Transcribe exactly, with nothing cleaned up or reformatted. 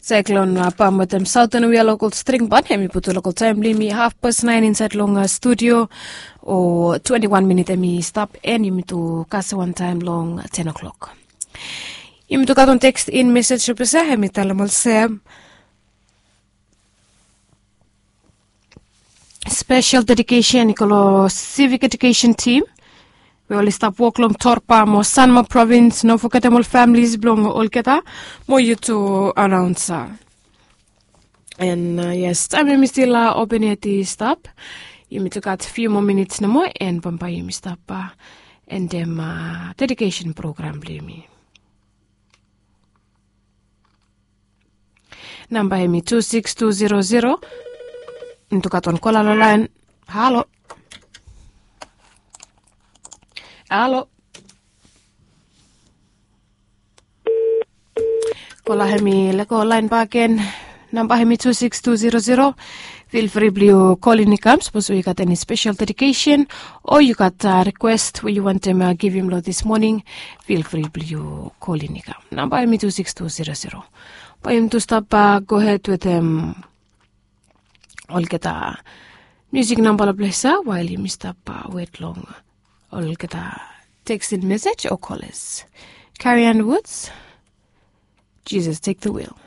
Cyclone Pam with them Southern we are local string but hemi put local time me half past nine inside long studio or twenty-one minute me stop and you to cast one time long ten o'clock. You to got on text in message pesa hemi talamal sam special dedication ikolo civic education team. We all stop walk long Torpa mo Sanma province no forget all families belong all keta mo you to announce. And uh, yes, time we still uh, open at the stop. You me to got few more minutes no more and pampa you me stop uh, and them uh, dedication program me. Number me two six two zero zero. Into got on call line. Hello. Hello. Kola hemi leko line back in. Number hemi two six two zero zero. Feel free to call in the camps. Suppose you got any special dedication or you got a request where you want them uh, give him load this morning. Feel free to call in the camp. Number hemi two six two zero zero. For him to stop, uh, go ahead with them. Um, all get a music number place while you stop uh, wait long. Or get a text in message or call us. Carrie Ann Woods, Jesus take the wheel.